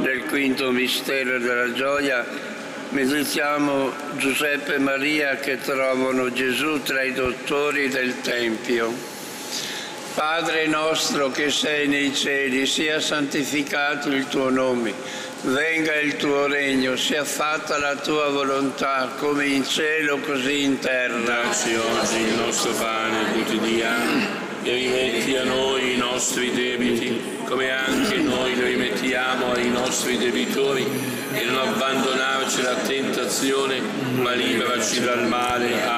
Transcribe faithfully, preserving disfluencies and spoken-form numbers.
Nel quinto mistero della gioia meditiamo Giuseppe e Maria che trovano Gesù tra i dottori del Tempio. Padre nostro che sei nei cieli, sia santificato il tuo nome, venga il tuo regno, sia fatta la tua volontà, come in cielo così in terra. Dacci oggi il nostro pane quotidiano e rimetti a noi i nostri debiti, come anche noi li rimettiamo ai nostri debitori, e non abbandonarci alla tentazione, ma liberaci dal male.